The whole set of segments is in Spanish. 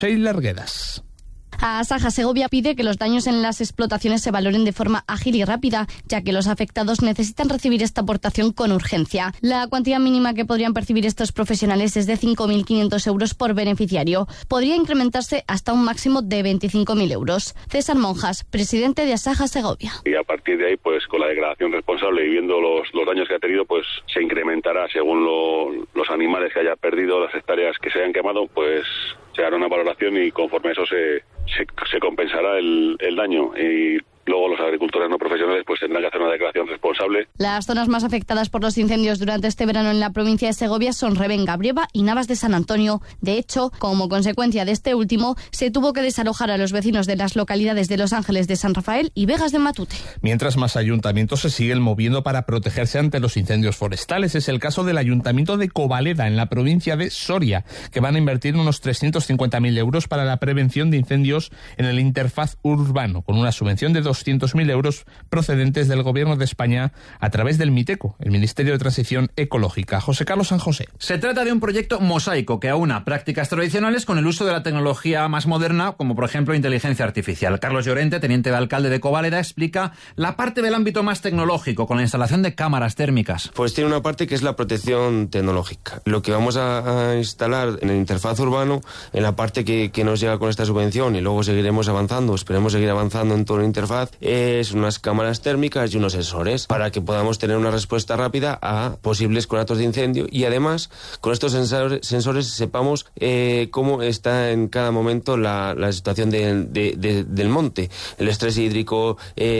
Sheila Arguedas. Asaja Segovia pide que los daños en las explotaciones se valoren de forma ágil y rápida, ya que los afectados necesitan recibir esta aportación con urgencia. La cuantía mínima que podrían percibir estos profesionales es de 5.500 euros por beneficiario. Podría incrementarse hasta un máximo de 25.000 euros. César Monjas, presidente de Asaja Segovia. Y a partir de ahí, pues con la declaración responsable y viendo los daños que ha tenido, pues se incrementará según los animales que haya perdido, las hectáreas que se hayan quemado, pues se hará una valoración y conforme a eso se compensará el daño. Y luego los agricultores no profesionales pues tendrán que hacer una declaración responsable. Las zonas más afectadas por los incendios durante este verano en la provincia de Segovia son Revenga, Brieva y Navas de San Antonio. De hecho, como consecuencia de este último, se tuvo que desalojar a los vecinos de las localidades de Los Ángeles de San Rafael y Vegas de Matute. Mientras, más ayuntamientos se siguen moviendo para protegerse ante los incendios forestales. Es el caso del ayuntamiento de Covaleda, en la provincia de Soria, que van a invertir unos 350.000 euros para la prevención de incendios en el interfaz urbano, con una subvención de 200.000 euros procedentes del Gobierno de España a través del MITECO, el Ministerio de Transición Ecológica. José Carlos San José. Se trata de un proyecto mosaico que aúna prácticas tradicionales con el uso de la tecnología más moderna, como por ejemplo inteligencia artificial. Carlos Llorente, teniente de alcalde de Covaleda, explica la parte del ámbito más tecnológico, con la instalación de cámaras térmicas. Pues tiene una parte que es la protección tecnológica. Lo que vamos a instalar en el interfaz urbano, en la parte que nos llega con esta subvención, y luego seguiremos avanzando, esperemos seguir avanzando en todo el interfaz, es unas cámaras térmicas y unos sensores para que podamos tener una respuesta rápida a posibles conatos de incendio, y además con estos sensores sepamos cómo está en cada momento la situación del monte, el estrés hídrico,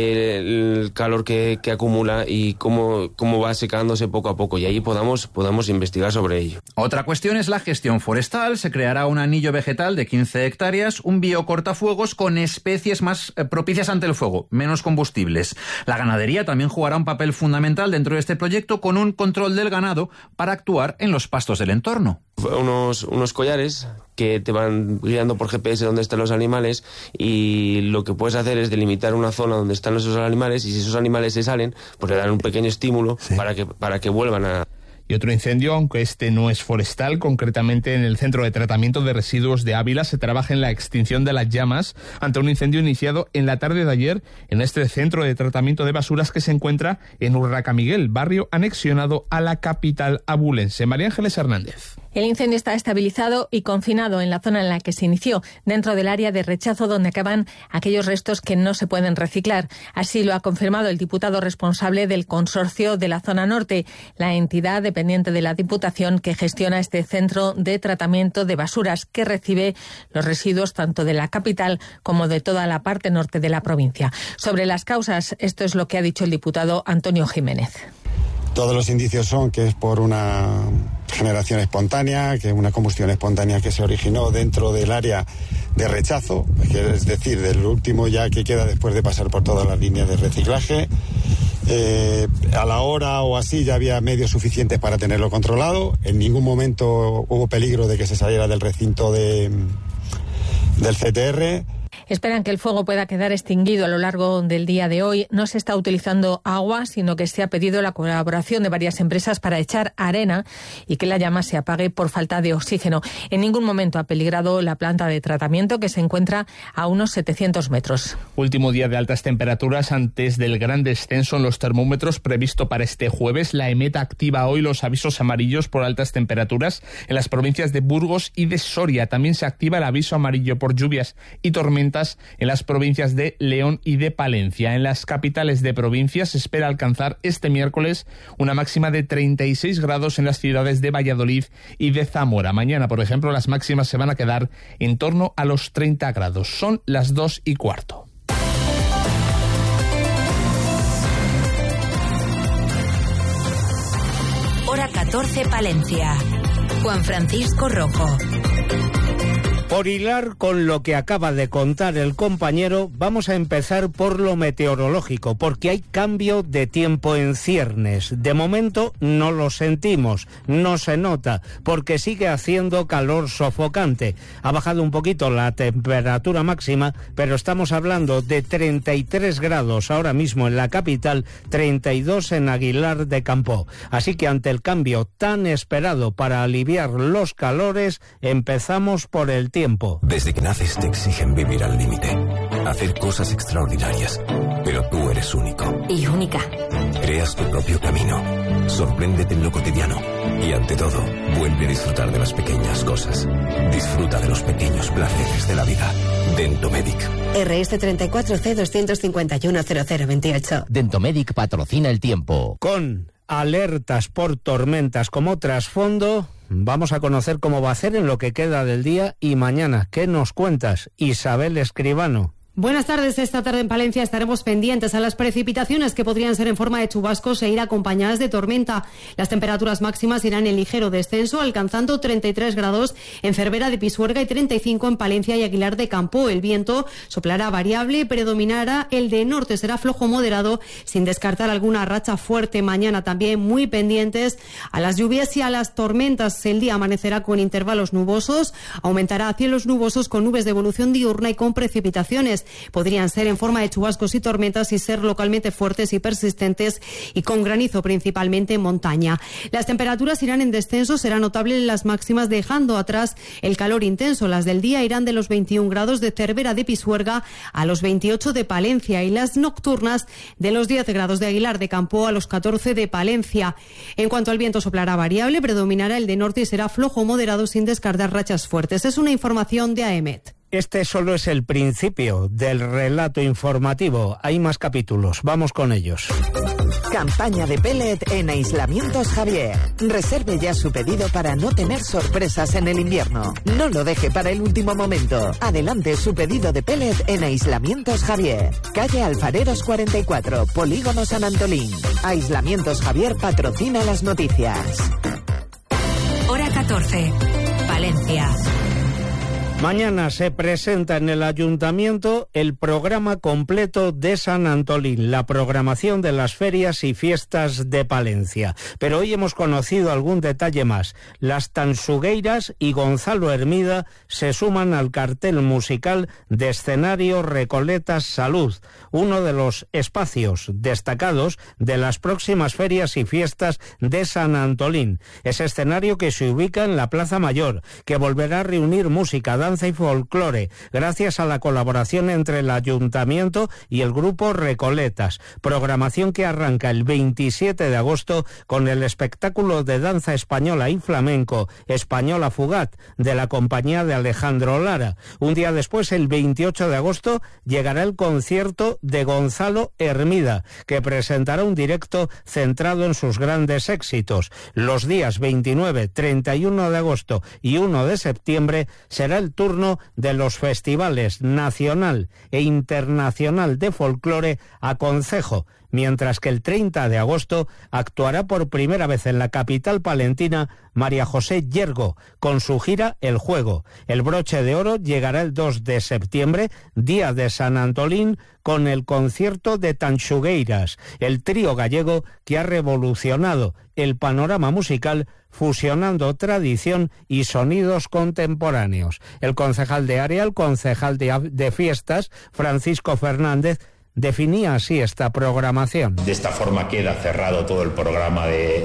el calor que acumula y cómo va secándose poco a poco, y ahí podamos investigar sobre ello. Otra cuestión es la gestión forestal. Se creará un anillo vegetal de 15 hectáreas, un biocortafuegos con especies más propicias ante el fuego, menos combustibles. La ganadería también jugará un papel fundamental dentro de este proyecto, con un control del ganado para actuar en los pastos del entorno. Unos collares que te van guiando por GPS donde están los animales, y lo que puedes hacer es delimitar una zona donde están esos animales, y si esos animales se salen, pues le dan un pequeño estímulo para que vuelvan a... Y otro incendio, aunque este no es forestal, concretamente en el Centro de Tratamiento de Residuos de Ávila, se trabaja en la extinción de las llamas ante un incendio iniciado en la tarde de ayer en este centro de tratamiento de basuras que se encuentra en Urraca Miguel, barrio anexionado a la capital abulense. María Ángeles Hernández. El incendio está estabilizado y confinado en la zona en la que se inició, dentro del área de rechazo donde acaban aquellos restos que no se pueden reciclar. Así lo ha confirmado el diputado responsable del consorcio de la zona norte, la entidad dependiente de la Diputación que gestiona este centro de tratamiento de basuras, que recibe los residuos tanto de la capital como de toda la parte norte de la provincia. Sobre las causas, esto es lo que ha dicho el diputado Antonio Jiménez. Todos los indicios son que es por una generación espontánea, que una combustión espontánea que se originó dentro del área de rechazo, es decir, del último ya que queda después de pasar por todas las líneas de reciclaje. A la hora o así ya había medios suficientes para tenerlo controlado. En ningún momento hubo peligro de que se saliera del recinto del CTR. Esperan que el fuego pueda quedar extinguido a lo largo del día de hoy. No se está utilizando agua, sino que se ha pedido la colaboración de varias empresas para echar arena y que la llama se apague por falta de oxígeno. En ningún momento ha peligrado la planta de tratamiento, que se encuentra a unos 700 metros. Último día de altas temperaturas antes del gran descenso en los termómetros previsto para este jueves. La EMET activa hoy los avisos amarillos por altas temperaturas en las provincias de Burgos y de Soria. También se activa el aviso amarillo por lluvias y tormentas en las provincias de León y de Palencia. En las capitales de provincia se espera alcanzar este miércoles una máxima de 36 grados en las ciudades de Valladolid y de Zamora. Mañana, por ejemplo, las máximas se van a quedar en torno a los 30 grados. Son las 2:15. Hora 14, Palencia. Juan Francisco Rojo. Por hilar con lo que acaba de contar el compañero, vamos a empezar por lo meteorológico, porque hay cambio de tiempo en ciernes. De momento no lo sentimos, no se nota, porque sigue haciendo calor sofocante. Ha bajado un poquito la temperatura máxima, pero estamos hablando de 33 grados ahora mismo en la capital, 32 en Aguilar de Campoo. Así que ante el cambio tan esperado para aliviar los calores, empezamos por el tiempo. tiempo. Desde que naces te exigen vivir al límite, hacer cosas extraordinarias, pero tú eres único. Y única. Creas tu propio camino, sorpréndete en lo cotidiano y ante todo, vuelve a disfrutar de las pequeñas cosas. Disfruta de los pequeños placeres de la vida. Dentomedic. RS 34C2510028. Dentomedic patrocina el tiempo. Con alertas por tormentas como trasfondo, vamos a conocer cómo va a hacer en lo que queda del día y mañana. ¿Qué nos cuentas, Isabel Escribano? Buenas tardes. Esta tarde en Palencia estaremos pendientes a las precipitaciones que podrían ser en forma de chubascos e ir acompañadas de tormenta. Las temperaturas máximas irán en ligero descenso, alcanzando 33 grados en Cervera de Pisuerga y 35 en Palencia y Aguilar de Campo. El viento soplará variable y predominará el de norte. Será flojo moderado, sin descartar alguna racha fuerte. Mañana también muy pendientes a las lluvias y a las tormentas. El día amanecerá con intervalos nubosos, aumentará a cielos nubosos con nubes de evolución diurna y con precipitaciones. Podrían ser en forma de chubascos y tormentas y ser localmente fuertes y persistentes y con granizo principalmente en montaña. Las temperaturas irán en descenso, será notable en las máximas dejando atrás el calor intenso. Las del día irán de los 21 grados de Cervera de Pisuerga a los 28 de Palencia y las nocturnas de los 10 grados de Aguilar de Campo a los 14 de Palencia. En cuanto al viento, soplará variable, predominará el de norte y será flojo moderado sin descartar rachas fuertes. Es una información de AEMET. Este solo es el principio del relato informativo. Hay más capítulos. Vamos con ellos. Campaña de pellet en Aislamientos Javier. Reserve ya su pedido para no tener sorpresas en el invierno. No lo deje para el último momento. Adelante su pedido de pellet en Aislamientos Javier. Calle Alfareros 44, Polígono San Antolín. Aislamientos Javier patrocina las noticias. Hora 14. Palencia. Mañana se presenta en el Ayuntamiento el programa completo de San Antolín, la programación de las ferias y fiestas de Palencia. Pero hoy hemos conocido algún detalle más. Las Tansugueiras y Gonzalo Hermida se suman al cartel musical de escenario Recoletas Salud, uno de los espacios destacados de las próximas ferias y fiestas de San Antolín. Ese escenario que se ubica en la Plaza Mayor, que volverá a reunir música, danza y folclore, gracias a la colaboración entre el Ayuntamiento y el grupo Recoletas. Programación que arranca el 27 de agosto con el espectáculo de danza española y flamenco Española Fugat de la compañía de Alejandro Lara. Un día después, el 28 de agosto, llegará el concierto de Gonzalo Hermida, que presentará un directo centrado en sus grandes éxitos. Los días 29, 31 de agosto y 1 de septiembre será el turno de los festivales nacional e internacional de folclore a Concejo, mientras que el 30 de agosto actuará por primera vez en la capital palentina María José Yergo, con su gira El Juego. El broche de oro llegará el 2 de septiembre, día de San Antolín, con el concierto de Tansugueiras, el trío gallego que ha revolucionado el panorama musical fusionando tradición y sonidos contemporáneos. El concejal de área, el concejal de fiestas, Francisco Fernández, definía así esta programación. De esta forma queda cerrado todo el programa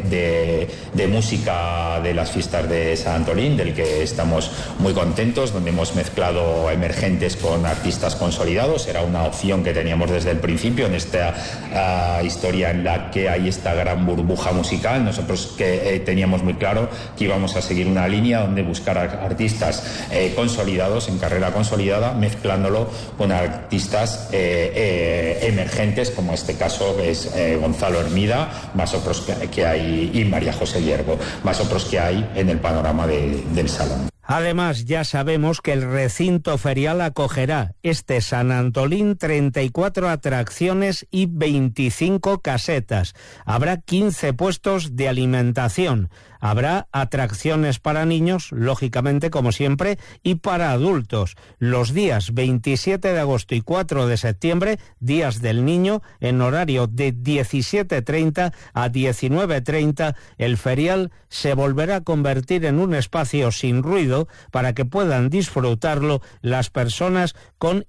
de música de las fiestas de San Antolín, del que estamos muy contentos, donde hemos mezclado emergentes con artistas consolidados. Era una opción que teníamos desde el principio en esta historia en la que hay esta gran burbuja musical. Nosotros que teníamos muy claro que íbamos a seguir una línea donde buscar artistas consolidados, en carrera consolidada, mezclándolo con artistas emergentes, como este caso es Gonzalo Hermida, más otros que hay, y María José Yergo, más otros que hay en el panorama del salón. Además, ya sabemos que el recinto ferial acogerá este San Antolín 34 atracciones y 25 casetas. Habrá 15 puestos de alimentación. Habrá atracciones para niños, lógicamente como siempre, y para adultos. Los días 27 de agosto y 4 de septiembre, días del niño, en horario de 17:30 a 19:30, el ferial se volverá a convertir en un espacio sin ruido para que puedan disfrutarlo las personas con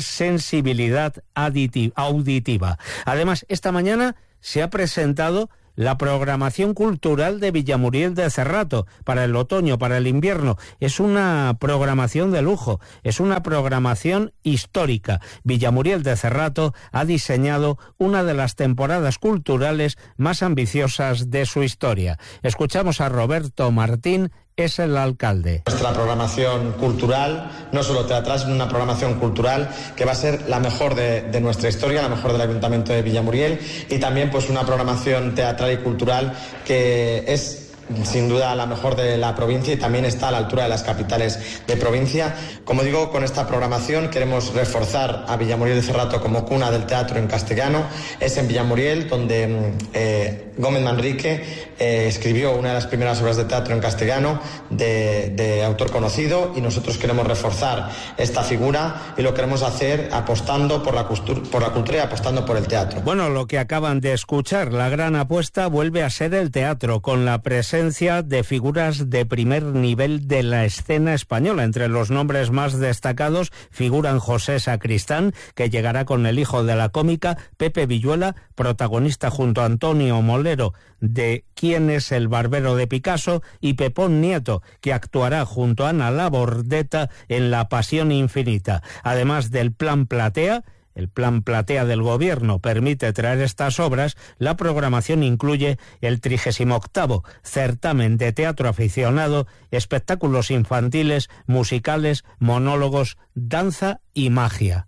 hipersensibilidad auditiva. Además, esta mañana se ha presentado la programación cultural de Villamuriel de Cerrato para el otoño, para el invierno. Es una programación de lujo, es una programación histórica. Villamuriel de Cerrato ha diseñado una de las temporadas culturales más ambiciosas de su historia. Escuchamos a Roberto Martín, es el alcalde. Nuestra programación cultural, no solo teatral, sino una programación cultural que va a ser la mejor de nuestra historia, la mejor del Ayuntamiento de Villamuriel, y también pues una programación teatral y cultural que es sin duda la mejor de la provincia y también está a la altura de las capitales de provincia. Como digo, con esta programación queremos reforzar a Villamuriel de Cerrato como cuna del teatro en castellano. Es en Villamuriel donde Gómez Manrique escribió una de las primeras obras de teatro en castellano de autor conocido, y nosotros queremos reforzar esta figura y lo queremos hacer apostando por la cultura y apostando por el teatro. Bueno, lo que acaban de escuchar, la gran apuesta vuelve a ser el teatro, con la presencia de figuras de primer nivel de la escena española. Entre los nombres más destacados figuran José Sacristán, que llegará con El hijo de la cómica, Pepe Villuela, protagonista junto a Antonio Molero de ¿Quién es el barbero de Picasso?, y Pepón Nieto, que actuará junto a Ana Labordeta en La pasión infinita. Además del Plan Platea, el Plan Platea del Gobierno permite traer estas obras. La programación incluye el 38º certamen de teatro aficionado, espectáculos infantiles, musicales, monólogos, danza y magia.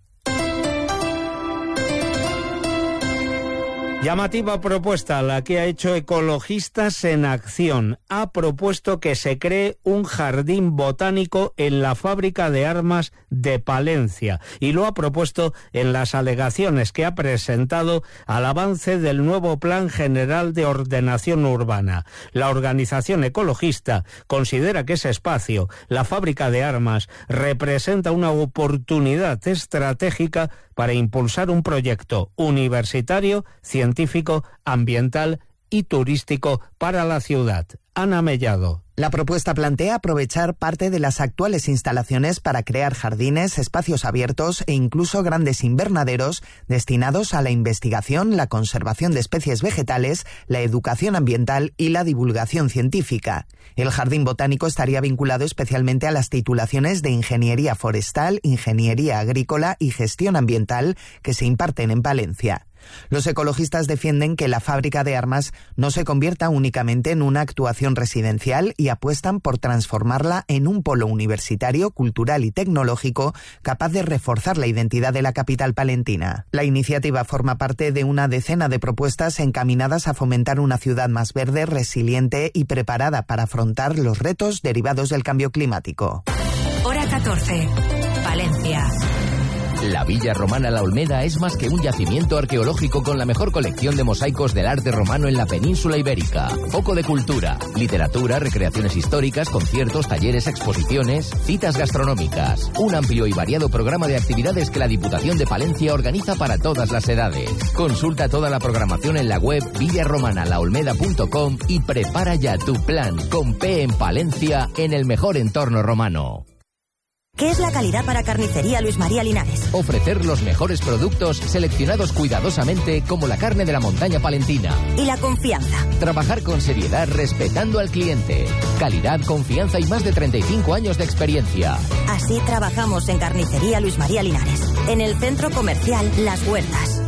Llamativa propuesta la que ha hecho Ecologistas en Acción. Ha propuesto que se cree un jardín botánico en la fábrica de armas de Palencia, y lo ha propuesto en las alegaciones que ha presentado al avance del nuevo Plan General de Ordenación Urbana. La organización ecologista considera que ese espacio, la fábrica de armas, representa una oportunidad estratégica para impulsar un proyecto universitario, científico, ambiental y turístico para la ciudad. Ana Mellado. La propuesta plantea aprovechar parte de las actuales instalaciones para crear jardines, espacios abiertos e incluso grandes invernaderos destinados a la investigación, la conservación de especies vegetales, la educación ambiental y la divulgación científica. El jardín botánico estaría vinculado especialmente a las titulaciones de Ingeniería Forestal, Ingeniería Agrícola y Gestión Ambiental que se imparten en Palencia. Los ecologistas defienden que la fábrica de armas no se convierta únicamente en una actuación residencial y apuestan por transformarla en un polo universitario, cultural y tecnológico capaz de reforzar la identidad de la capital palentina. La iniciativa forma parte de una decena de propuestas encaminadas a fomentar una ciudad más verde, resiliente y preparada para afrontar los retos derivados del cambio climático. Hora 14. Palencia. La Villa Romana La Olmeda es más que un yacimiento arqueológico con la mejor colección de mosaicos del arte romano en la península ibérica. Foco de cultura, literatura, recreaciones históricas, conciertos, talleres, exposiciones, citas gastronómicas. Un amplio y variado programa de actividades que la Diputación de Palencia organiza para todas las edades. Consulta toda la programación en la web villaromanalaolmeda.com y prepara ya tu plan con P en Palencia, en el mejor entorno romano. ¿Qué es la calidad para Carnicería Luis María Linares? Ofrecer los mejores productos seleccionados cuidadosamente como la carne de la montaña palentina. ¿Y la confianza? Trabajar con seriedad respetando al cliente. Calidad, confianza y más de 35 años de experiencia. Así trabajamos en Carnicería Luis María Linares, en el Centro Comercial Las Huertas.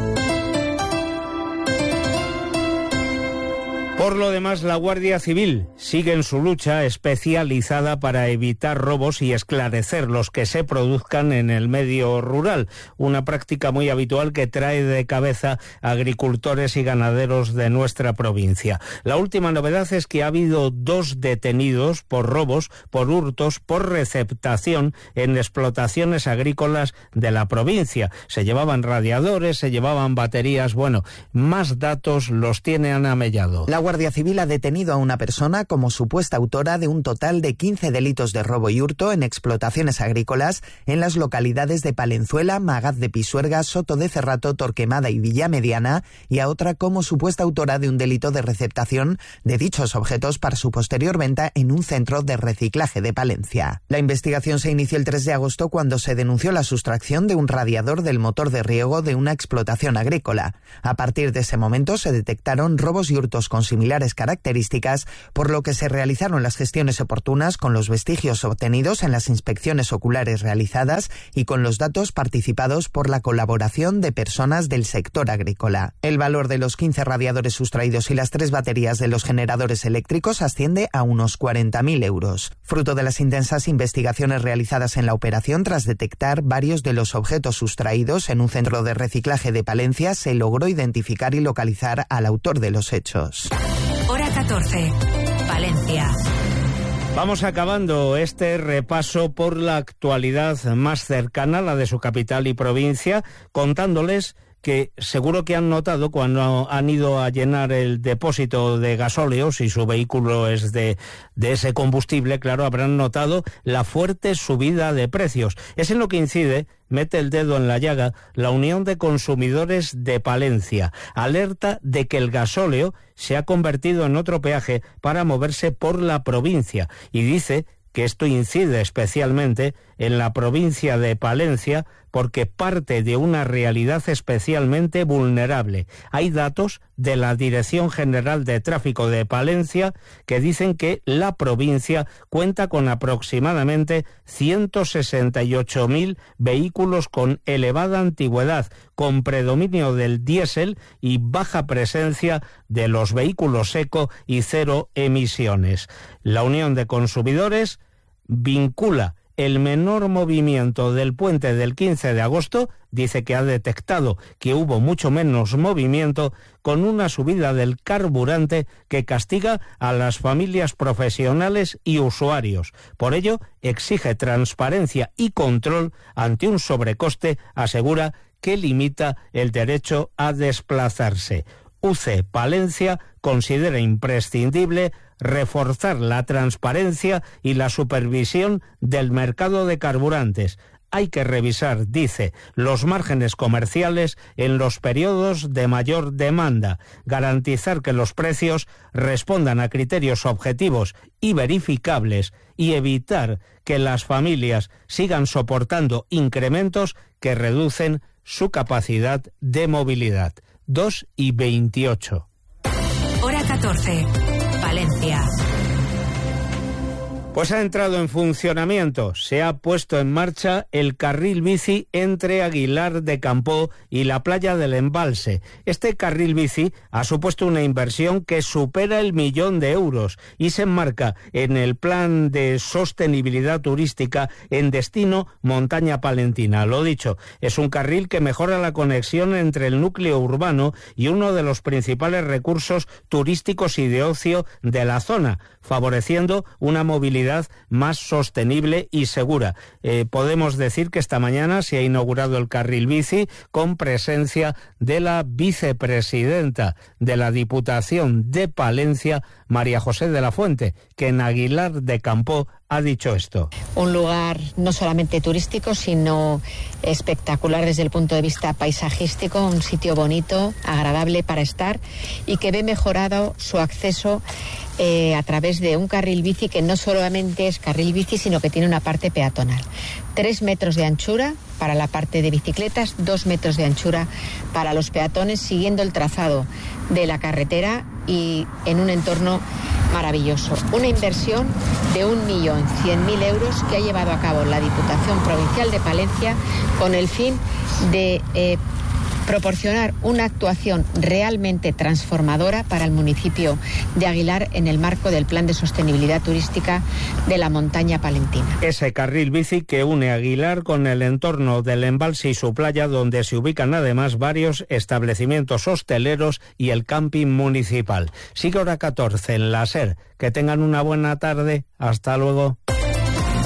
Por lo demás, la Guardia Civil sigue en su lucha especializada para evitar robos y esclarecer los que se produzcan en el medio rural, una práctica muy habitual que trae de cabeza a agricultores y ganaderos de nuestra provincia. La última novedad es que ha habido 2 detenidos por robos, por hurtos, por receptación en explotaciones agrícolas de la provincia. Se llevaban radiadores, se llevaban baterías. Bueno, más datos los tiene Ana Mellado. La Guardia Guardia Civil ha detenido a una persona como supuesta autora de un total de 15 delitos de robo y hurto en explotaciones agrícolas en las localidades de Palenzuela, Magaz de Pisuerga, Soto de Cerrato, Torquemada y Villamediana, y a otra como supuesta autora de un delito de receptación de dichos objetos para su posterior venta en un centro de reciclaje de Palencia. La investigación se inició el 3 de agosto cuando se denunció la sustracción de un radiador del motor de riego de una explotación agrícola. A partir de ese momento se detectaron robos y hurtos con similares características, por lo que se realizaron las gestiones oportunas con los vestigios obtenidos en las inspecciones oculares realizadas y con los datos participados por la colaboración de personas del sector agrícola. El valor de los 15 radiadores sustraídos y las 3 baterías de los generadores eléctricos asciende a unos 40.000 euros. Fruto de las intensas investigaciones realizadas en la operación, tras detectar varios de los objetos sustraídos en un centro de reciclaje de Palencia, se logró identificar y localizar al autor de los hechos. Hora 14, Palencia. Vamos acabando este repaso por la actualidad más cercana, la de su capital y provincia, contándoles que seguro que han notado cuando han ido a llenar el depósito de gasóleo, si su vehículo es de ese combustible, claro, habrán notado la fuerte subida de precios. Es en lo que incide, mete el dedo en la llaga, la Unión de Consumidores de Palencia. Alerta de que el gasóleo se ha convertido en otro peaje para moverse por la provincia y dice que esto incide especialmente en la provincia de Palencia porque parte de una realidad especialmente vulnerable. Hay datos de la Dirección General de Tráfico de Palencia que dicen que la provincia cuenta con aproximadamente 168.000 vehículos con elevada antigüedad, con predominio del diésel y baja presencia de los vehículos eco y cero emisiones. La Unión de Consumidores vincula el menor movimiento del puente del 15 de agosto, dice que ha detectado que hubo mucho menos movimiento, con una subida del carburante que castiga a las familias profesionales y usuarios. Por ello, exige transparencia y control ante un sobrecoste, asegura, que limita el derecho a desplazarse. UCE Palencia considera imprescindible reforzar la transparencia y la supervisión del mercado de carburantes. Hay que revisar, dice, los márgenes comerciales en los periodos de mayor demanda, garantizar que los precios respondan a criterios objetivos y verificables y evitar que las familias sigan soportando incrementos que reducen su capacidad de movilidad. 2:28. Hora 14, Palencia. Pues ha entrado en funcionamiento, se ha puesto en marcha el carril bici entre Aguilar de Campoo y la playa del Embalse. Este carril bici ha supuesto una inversión que supera el 1.000.000 de euros y se enmarca en el plan de sostenibilidad turística en destino Montaña Palentina. Lo dicho, es un carril que mejora la conexión entre el núcleo urbano y uno de los principales recursos turísticos y de ocio de la zona, favoreciendo una movilidad más sostenible y segura. Podemos decir que esta mañana se ha inaugurado el carril bici con presencia de la vicepresidenta de la Diputación de Palencia, María José de la Fuente, que en Aguilar de Campoo ha dicho esto. Un lugar no solamente turístico, sino espectacular desde el punto de vista paisajístico, un sitio bonito, agradable para estar y que ve mejorado su acceso a través de un carril bici que no solamente es carril bici, sino que tiene una parte peatonal. 3 metros de anchura para la parte de bicicletas, 2 metros de anchura para los peatones, siguiendo el trazado de la carretera y en un entorno maravilloso. Una inversión de 1.100.000 euros que ha llevado a cabo la Diputación Provincial de Palencia con el fin de proporcionar una actuación realmente transformadora para el municipio de Aguilar en el marco del Plan de Sostenibilidad Turística de la Montaña Palentina. Ese carril bici que une Aguilar con el entorno del embalse y su playa, donde se ubican además varios establecimientos hosteleros y el camping municipal. Sigue hora 14 en la SER. Que tengan una buena tarde. Hasta luego.